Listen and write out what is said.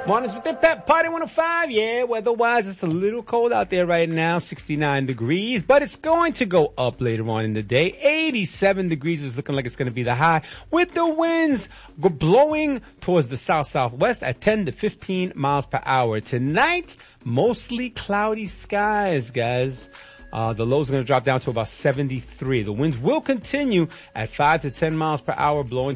Mornings with the Pep Party 105. Yeah, weather-wise, it's a little cold out there right now, 69 degrees, but it's going to go up later on in the day. 87 degrees is looking like it's going to be the high, with the winds blowing towards the south-southwest at 10 to 15 miles per hour. Tonight, mostly cloudy skies, guys. The lows are going to drop down to about 73. The winds will continue at 5 to 10 miles per hour blowing